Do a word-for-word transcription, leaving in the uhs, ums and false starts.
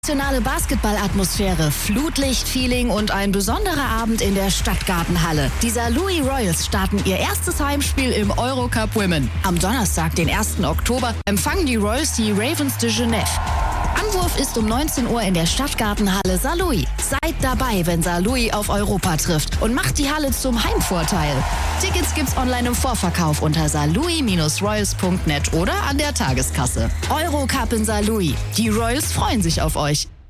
Emotionale Basketballatmosphäre, Flutlicht-Feeling und ein besonderer Abend in der Stadtgartenhalle. Die Saarlouis Royals starten ihr erstes Heimspiel im Eurocup Women. Am Donnerstag, den ersten Oktober, empfangen die Royals die Ravens de Genève. Anwurf ist um neunzehn Uhr in der Stadtgartenhalle Saarlouis. Seid dabei, wenn Saarlouis auf Europa trifft und macht die Halle zum Heimvorteil. Tickets gibt's online im Vorverkauf unter saarlouis Royals punkt net oder an der Tageskasse. Eurocup in Saarlouis. Die Royals freuen sich auf euch.